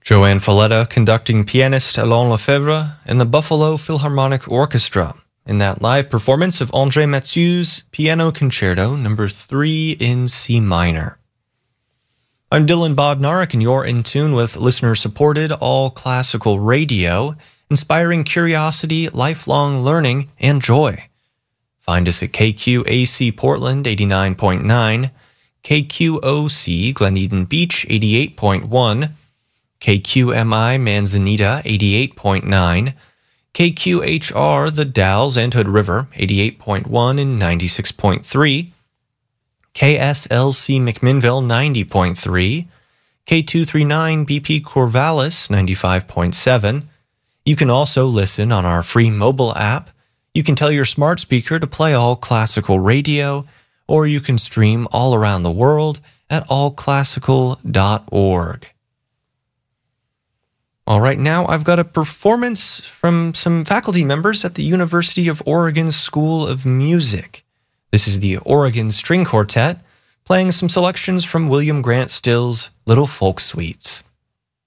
Joanne Falletta conducting pianist Alain Lefebvre and the Buffalo Philharmonic Orchestra in that live performance of André Mathieu's Piano Concerto No. 3 in C minor. I'm Dylan Bodnarik, and you're in tune with listener-supported all-classical radio, inspiring curiosity, lifelong learning, and joy. Find us at KQAC Portland 89.9, KQOC Glen Eden Beach 88.1, KQMI Manzanita 88.9, KQHR The Dalles and Hood River 88.1 and 96.3, KSLC McMinnville 90.3, K239 BP Corvallis 95.7. You can also listen on our free mobile app. You can tell your smart speaker to play all classical radio, or you can stream all around the world at allclassical.org. All right, now I've got a performance from some faculty members at the University of Oregon School of Music. This is the Oregon String Quartet, playing some selections from William Grant Still's Little Folk Suites.